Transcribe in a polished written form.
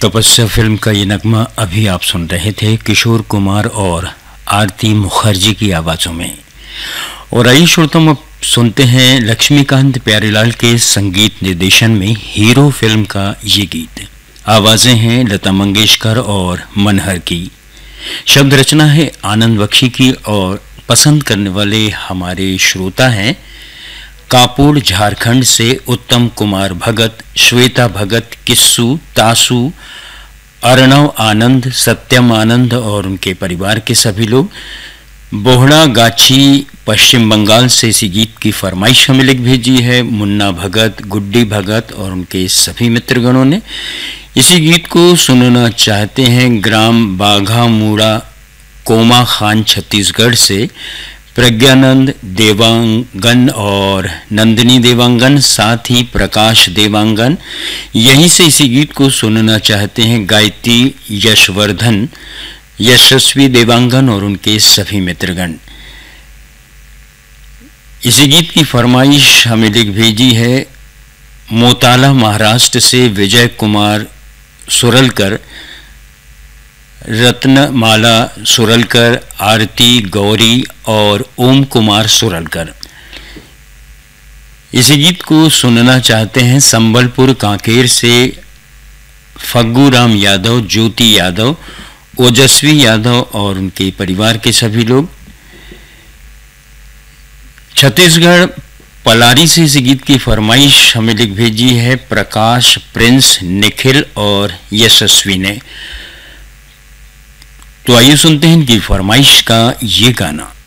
तपस्या फिल्म का ये नगमा अभी आप सुन रहे थे किशोर कुमार और आरती मुखर्जी की आवाज़ों में। और आइए श्रोताओं, अब सुनते हैं लक्ष्मीकांत प्यारेलाल के संगीत निर्देशन में हीरो फिल्म का ये गीत। आवाज़ें हैं लता मंगेशकर और मनहर की, शब्द रचना है आनंद बख्शी की और पसंद करने वाले हमारे श्रोता हैं कापुड़ झारखंड से उत्तम कुमार भगत, श्वेता भगत, किस्सू, तासू, अर्णव आनंद, सत्यम आनंद और उनके परिवार के सभी लोग। बोहड़ा गाछी पश्चिम बंगाल से इसी गीत की फरमाइश हमें लिख भेजी है मुन्ना भगत, गुड्डी भगत और उनके सभी मित्रगणों ने। इसी गीत को सुनना चाहते हैं ग्राम बाघा मूड़ा, कोमा खान, छत्तीसगढ़ से प्रज्ञानंद देवांगन और नंदिनी देवांगन, साथ ही प्रकाश देवांगन। यहीं से इसी गीत को सुनना चाहते हैं गायत्री यशवर्धन, यशस्वी देवांगन और उनके सभी मित्रगण। इसी गीत की फरमाइश हमें लिख भेजी है मोताला महाराष्ट्र से विजय कुमार सुरलकर, रत्नमाला सुरलकर, आरती गौरी और ओम कुमार सुरलकर। इसी गीत को सुनना चाहते हैं संबलपुर कांकेर से फग्गू राम यादव, ज्योति यादव, ओजस्वी यादव और उनके परिवार के सभी लोग। छत्तीसगढ़ पलारी से इस गीत की फरमाइश हमें लिख भेजी है प्रकाश, प्रिंस, निखिल और यशस्वी ने। तो आइए सुनते हैं इनकी फरमाइश का ये गाना।